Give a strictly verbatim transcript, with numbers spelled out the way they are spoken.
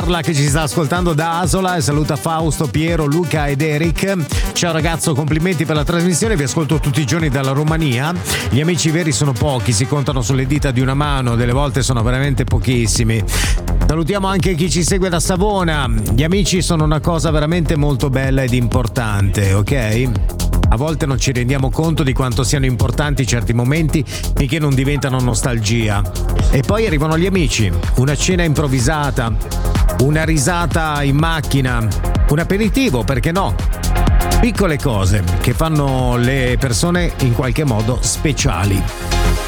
Carla che ci sta ascoltando da Asola e saluta Fausto, Piero, Luca ed Eric. Ciao ragazzo, complimenti per la trasmissione, vi ascolto tutti i giorni dalla Romania. Gli amici veri sono pochi, si contano sulle dita di una mano, delle volte sono veramente pochissimi. Salutiamo anche chi ci segue da Savona. Gli amici sono una cosa veramente molto bella ed importante, ok? A volte non ci rendiamo conto di quanto siano importanti certi momenti finché non diventano nostalgia. E poi arrivano gli amici, una cena improvvisata, una risata in macchina, un aperitivo, perché no? Piccole cose che fanno le persone in qualche modo speciali.